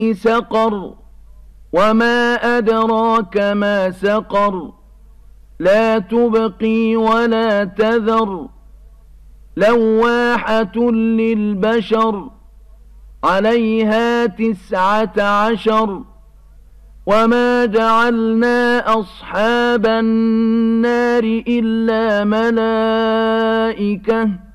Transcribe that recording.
سقر وما أدراك ما سقر لا تبقي ولا تذر لواحة للبشر عليها 19 وما جعلنا أصحاب النار إلا ملائكة